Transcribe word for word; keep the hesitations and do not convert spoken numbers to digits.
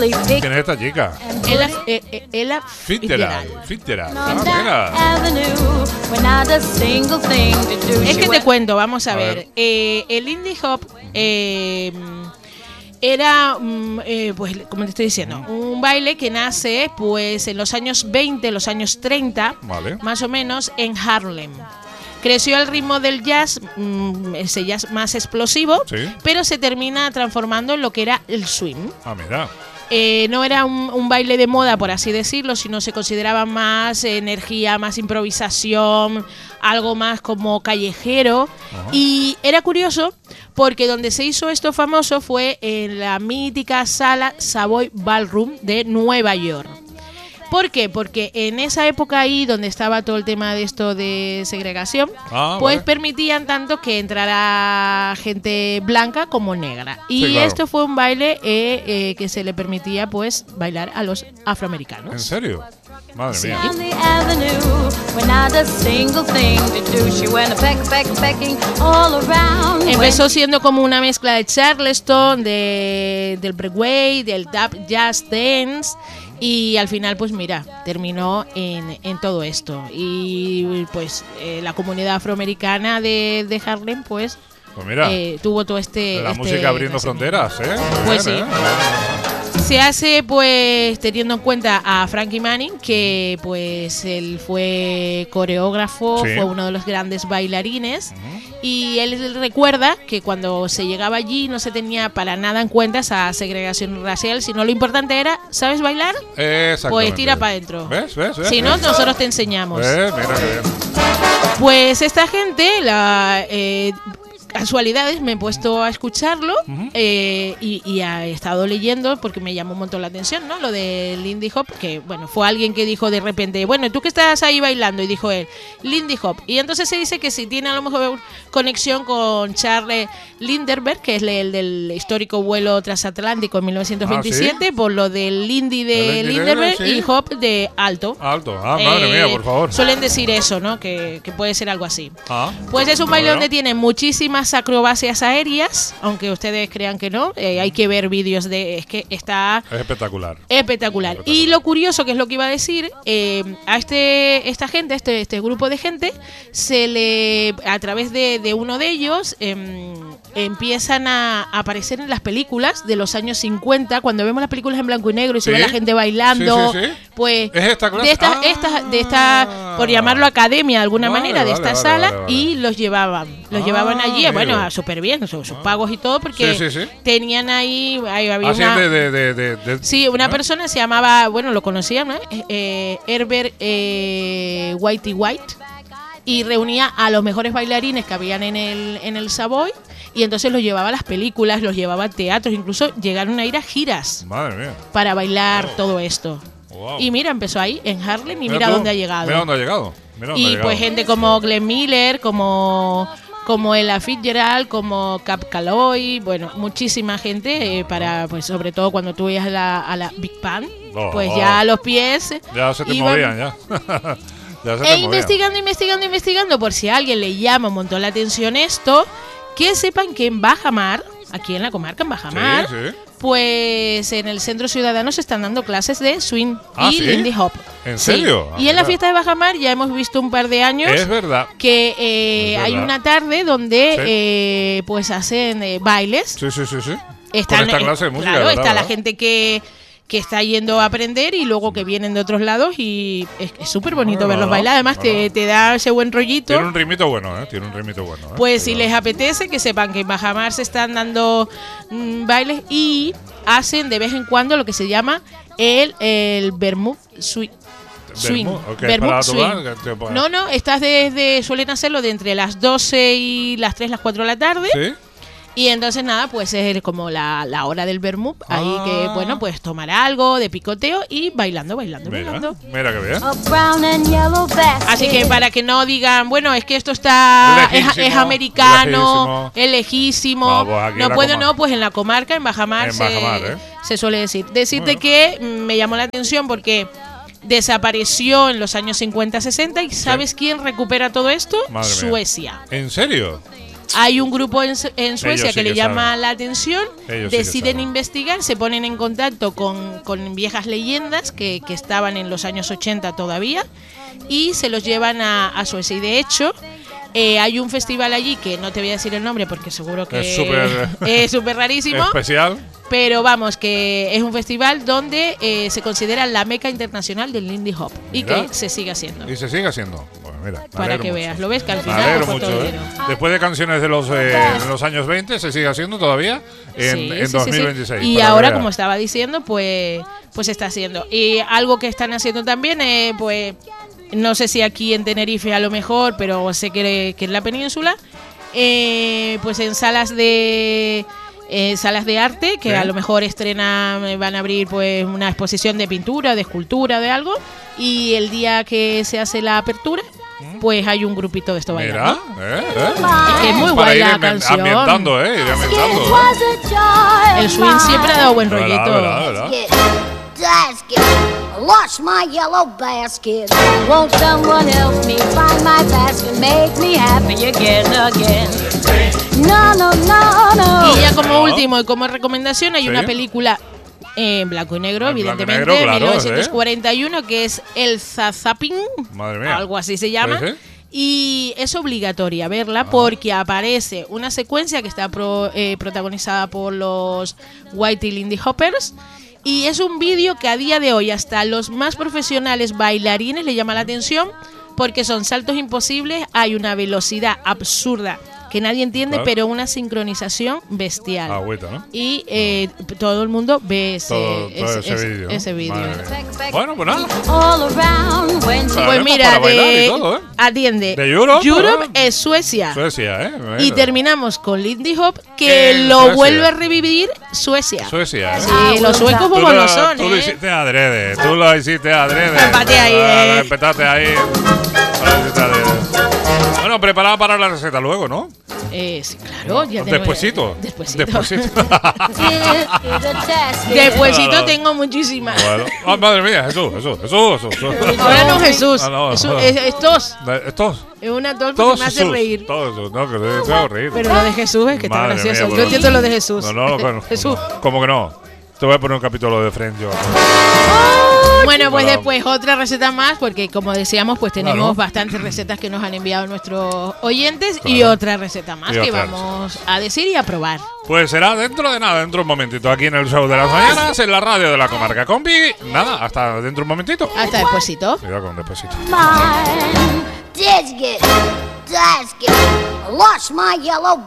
really big. ¿Quién es esta chica? Ella, eh, eh, Ella Fitzgerald. Fitzgerald. On Ah, that mira. avenue, when not a single thing to do. Es She que te went- cuento, vamos a, A ver. ver. Eh, el Lindy Hop eh, era, mm, eh, pues, como te estoy diciendo, un baile que nace pues en los años veinte, los años treinta, Vale. más o menos, en Harlem. Creció al ritmo del jazz, mm, ese jazz más explosivo, Sí. pero se termina transformando en lo que era el swing. Ah, mira. Eh, no era un, un baile de moda, por así decirlo, sino se consideraba más energía, más improvisación, algo más como callejero. Ajá. Y era curioso porque donde se hizo esto famoso fue en la mítica sala Savoy Ballroom de Nueva York. ¿Por qué? Porque en esa época ahí, donde estaba todo el tema de esto de segregación, Ah, pues vale. permitían tanto que entrara gente blanca como negra. Y Sí, claro. esto fue un baile eh, eh, que se le permitía pues bailar a los afroamericanos. ¿En serio? Madre Sí. mía. On the avenue, when not a single thing to do. She went a peck, peck, pecking all around. Empezó siendo como una mezcla de Charleston, de, del breakaway, del dub jazz dance. Y al final, pues mira, terminó en, en todo esto. Y pues eh, la comunidad afroamericana de, de Harlem, pues Pues mira, eh, tuvo todo este... la este música abriendo nacimiento. fronteras, ¿eh? Muy Pues bien, sí. ¿eh? Se hace pues teniendo en cuenta a Frankie Manning, que pues él fue coreógrafo, Sí. fue uno de los grandes bailarines, y él recuerda que cuando se llegaba allí no se tenía para nada en cuenta esa segregación racial, sino lo importante era, ¿sabes bailar? Exactamente. Pues tira para adentro. ¿Ves? ¿Ves? ¿Ves? Si no, ¿Ves? nosotros te enseñamos. Eh, mira qué bien. Pues esta gente, la eh, casualidades, me he puesto a escucharlo eh, y, y he estado leyendo porque me llamó un montón la atención, ¿no? Lo de Lindy Hop, que bueno, fue alguien que dijo de repente, bueno, ¿tú qué estás ahí bailando? Y dijo él, Lindy Hop. Y entonces se dice que si tiene a lo mejor conexión con Charles Lindbergh, que es el del histórico vuelo transatlántico en mil novecientos veintisiete, ¿Ah, sí? por lo del Lindy de El Lindy Lindbergh sí. y Hop de alto. Alto. Ah, madre Eh, mía, por favor. Suelen decir eso, ¿no? Que, que puede ser algo así. Ah, Pues es un baile bueno. donde tiene muchísimas acrobacias aéreas, aunque ustedes crean que no. Eh, hay que ver vídeos de... Es que está Es espectacular. espectacular. Y lo curioso, que es lo que iba a decir, eh, a este esta gente, este, este grupo de gente, se le a través de, de uno de ellos em, empiezan a aparecer en las películas de los años cincuenta, cuando vemos las películas en blanco y negro y se Sí. ve la gente bailando, Sí, sí, sí. pues ¿Es esta clase? de esta, Ah. esta, de esta, por llamarlo academia de alguna Vale, manera, de vale, esta vale, sala, vale, vale. y los llevaban, los Ah, llevaban allí, amigo. bueno, súper bien, sus, sus pagos y todo, porque Sí, sí, sí. tenían ahí, ahí había Así una... de, de, de, de, de- Sí, una ¿no? persona se llamaba, bueno, lo conocían, ¿no? Eh, eh, Herbert eh, Whitey White, y reunía a los mejores bailarines que habían en el, en el Savoy, y entonces los llevaba a las películas, los llevaba a teatros, incluso llegaron a ir a giras Madre mía. para bailar todo esto. Wow. Y mira, empezó ahí, en Harlem, y mira, tú, dónde ha llegado. Mira dónde ha llegado. Mira dónde ha Y llegado. pues gente como Glenn Miller, como como Ella Fitzgerald, como Cap Calloway, bueno, muchísima gente, eh, para, pues sobre todo cuando tú veías a la, a la Big Band, Oh, pues oh. ya a los pies Ya se te iban- movían, ya. ya se te E movían. investigando, investigando, investigando, por si a alguien le llama un montón la atención esto, que sepan que en Bajamar, aquí en la comarca, en Bajamar, Sí, sí. pues en el Centro Ciudadano se están dando clases de swing Ah, y ¿sí? Lindy Hop. ¿En Sí. serio? Ah, Y en la mira. fiesta de Bajamar ya hemos visto un par de años Es verdad. que eh, Es hay verdad. una tarde donde Sí. eh, pues hacen eh, bailes. Sí, sí, sí, sí. Están, Con esta eh, clase de música, claro, ¿verdad? está la ¿verdad? gente que, que está yendo a aprender y luego que vienen de otros lados, y es es súper bonito Bueno, verlos no, bailar. Además no, te, no. te da ese buen rollito. Tiene un ritmito bueno, ¿eh? Tiene un ritmito bueno. ¿eh? Pues si Cuidado. les apetece, que sepan que en Bajamar se están dando mm, bailes y hacen de vez en cuando lo que se llama el, el Vermouth Swing. Swing. Vermouth, ok, Vermouth para swing. tomar, que te pone- No, no, estás desde, suelen hacerlo de entre las doce y las tres, las cuatro de la tarde. ¿Sí? Y entonces nada, pues es como la, la hora del vermouth. Ahí Ah. que, bueno, pues tomar algo de picoteo y bailando, bailando, Mira, bailando. mira que bien. A brown and yellow basket. Así que para que no digan, bueno, es que esto está es, Lejísimo, es americano, es lejísimo. No, pues aquí en No la puedo, comarca. no, pues en la comarca, en Bajamar, En se, Bajamar, ¿eh? se suele decir. Decirte Bueno. que mm, me llamó la atención porque desapareció en los años cincuenta, sesenta, y ¿sabes quién recupera todo esto? Madre mía. Suecia. ¿En serio? Hay un grupo en, en Suecia sí que, que le llama saben. la atención, Ellos sí que deciden saben. investigar, se ponen en contacto con, con viejas leyendas que, que estaban en los años ochenta todavía y se los llevan a, a Suecia. Y de hecho, eh, hay un festival allí que no te voy a decir el nombre porque seguro que Es súper- es súper rarísimo. Especial. Pero vamos, que es un festival donde eh, se considera la meca internacional del Lindy Hop y Mira. que se sigue haciendo. Y se sigue haciendo. Bueno, mira, me Para alegro que mucho. veas, lo ves que al Me final alegro pues, mucho, todo ¿eh? dinero. Después de canciones de los, eh, de los años veinte, se sigue haciendo todavía en, Sí, en sí, dos sí, mil sí. veintiséis. Y para ahora, ver. como estaba diciendo, pues pues está haciendo. Y algo que están haciendo también, eh, pues no sé si aquí en Tenerife a lo mejor, pero sé que, que en la península, eh, pues en salas de eh, salas de arte, que Sí. a lo mejor estrenan, eh, van a abrir pues una exposición de pintura, de escultura, de algo, y el día que se hace la apertura, pues hay un grupito de esto Mira, bailando. eh, eh. Es que es muy Para guay ir la ambi- canción. ambientando, ¿eh? Ir ambientando. ¿eh? El swing siempre ha dado buen ¿Verdad, rollito. verdad, verdad? Basket. I lost my yellow basket. Won't someone help me find my basket? Make me happy again, again. No, no, no, no. Y ya como No. último y como recomendación hay Sí. una película en blanco y negro, En blanco y evidentemente, negro, claro, mil novecientos cuarenta y uno, que es El Zazapping, Madre mía. algo así se llama. Sí, sí. Y es obligatoria verla porque aparece una secuencia que está pro- eh, protagonizada por los Whitey Lindy Hoppers. Y es un vídeo que a día de hoy hasta los más profesionales bailarines le llama la atención porque son saltos imposibles, hay una velocidad absurda que nadie entiende, Claro. pero una sincronización bestial. Agüita, ¿no? Y eh, todo el mundo ve ese, Todo, todo ese, ese- vídeo. ese vídeo. Madre mía. Bueno, pues nada. All around when she Para Pues verlo, mira, para bailar y de, todo, ¿eh? atiende. De Europe, Europe ¿eh? es Suecia. Suecia, ¿eh? Y Mira. terminamos con Lindy Hop, que En lo Suecia. vuelve a revivir Suecia. Suecia, ¿eh? Sí, los suecos Tú como lo, lo son, tú lo ¿eh? hiciste adrede, tú lo hiciste adrede. Empate ahí, Ah, eh. Empataste ahí. Lo hiciste adrede. Bueno, preparada para la receta luego, ¿no? Eh, sí, claro, ya tenemos- Despuésito. Despuésito. Despuésito. Despuésito Claro. tengo muchísimas. Bueno. Ah, madre mía, Jesús, Jesús, Jesús, Jesús. Jesús. Ahora no Jesús. Ah, no, es, no. es- es tos. Estos. Es una tos porque Todos me hace Jesús. reír. Todos Jesús. No, que te hago reír. Pero lo de Jesús es que está Madre gracioso. mía, Yo pero- entiendo lo de Jesús. No, no, no, no. Jesús. ¿Cómo que no? Te voy a poner un capítulo de Friends yo. Bueno, pues Bueno. después otra receta más, porque como decíamos, pues tenemos Claro. bastantes recetas que nos han enviado nuestros oyentes y Claro. otra receta más Y que otra vamos a decir y a probar. Pues será dentro de nada, dentro de un momentito, aquí en el show de las mañanas, en la radio de la comarca Combi. Nada, hasta dentro de un momentito. Hasta despuésito. Cuidado con despacito. Mine. Basket. Basket. I lost my yellow